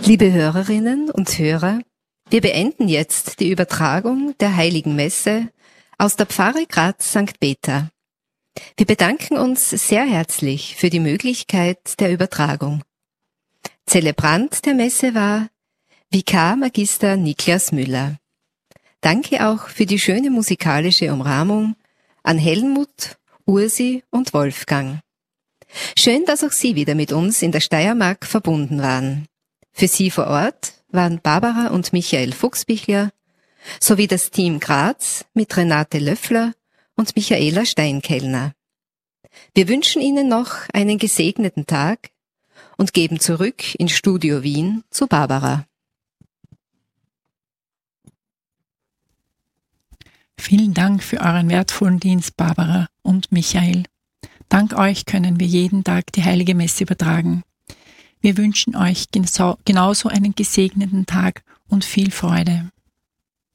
Liebe Hörerinnen und Hörer, wir beenden jetzt die Übertragung der Heiligen Messe aus der Pfarre Graz St. Peter. Wir bedanken uns sehr herzlich für die Möglichkeit der Übertragung. Zelebrant der Messe war Vikar Magister Niklas Müller. Danke auch für die schöne musikalische Umrahmung an Helmut, Ursi und Wolfgang. Schön, dass auch Sie wieder mit uns in der Steiermark verbunden waren. Für Sie vor Ort waren Barbara und Michael Fuchsbichler sowie das Team Graz mit Renate Löffler und Michaela Steinkellner. Wir wünschen Ihnen noch einen gesegneten Tag und geben zurück ins Studio Wien zu Barbara. Vielen Dank für euren wertvollen Dienst, Barbara und Michael. Dank euch können wir jeden Tag die Heilige Messe übertragen. Wir wünschen euch genauso einen gesegneten Tag und viel Freude.